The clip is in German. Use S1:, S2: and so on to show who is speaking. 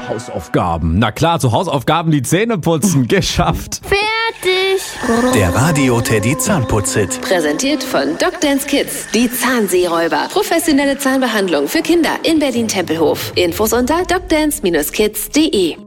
S1: Hausaufgaben. Na klar, zu Hausaufgaben die Zähne putzen. Geschafft.
S2: Fertig.
S3: Der Radio-Teddy Zahnputz-Hit.
S4: Präsentiert von Dr. Kids, die Zahnseeräuber. Professionelle Zahnbehandlung für Kinder in Berlin-Tempelhof. Infos unter drdance-kids.de.